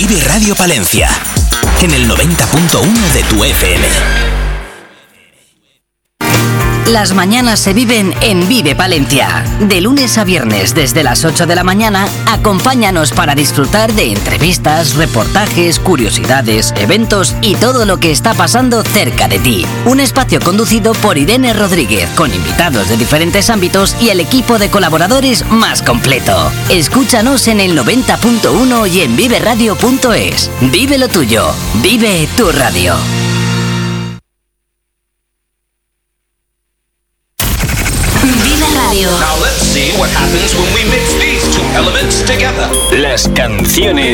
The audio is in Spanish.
Vive Radio Palencia, en el 90.1 de tu FM. Las mañanas se viven en Vive Palencia. De lunes a viernes desde las 8 de la mañana, acompáñanos para disfrutar de entrevistas, reportajes, curiosidades, eventos y todo lo que está pasando cerca de ti. Un espacio conducido por Irene Rodríguez, con invitados de diferentes ámbitos y el equipo de colaboradores más completo. Escúchanos en el 90.1 y en viveradio.es. Vive lo tuyo. Vive tu radio. Now let's see what happens when we mix these two elements together. Las canciones